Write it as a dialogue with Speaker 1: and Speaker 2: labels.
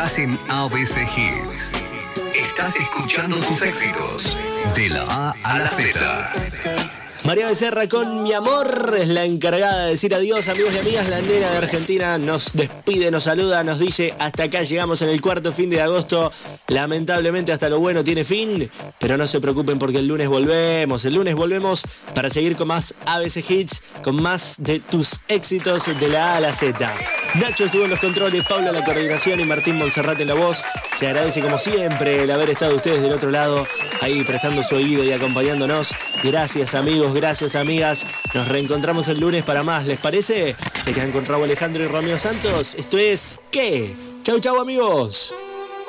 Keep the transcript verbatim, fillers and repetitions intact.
Speaker 1: Estás en A B C Hits. Estás escuchando tus éxitos de la A a la Z.
Speaker 2: María Becerra con Mi Amor es la encargada de decir adiós, amigos y amigas. La nena de Argentina nos despide, nos saluda, nos dice: hasta acá llegamos en el cuarto fin de agosto. Lamentablemente hasta lo bueno tiene fin, pero no se preocupen porque el lunes volvemos. El lunes volvemos para seguir con más A B C Hits, con más de tus éxitos de la A a la Z. Nacho estuvo en los controles, Paula en la coordinación y Martín Monserrat en la voz. Se agradece como siempre el haber estado ustedes del otro lado, ahí prestando su oído y acompañándonos. Gracias, amigos, gracias, amigas. Nos reencontramos el lunes para más, ¿les parece? Se quedan con Raúl Alejandro y Romeo Santos. Esto es ¿Qué? Chau, chau, amigos.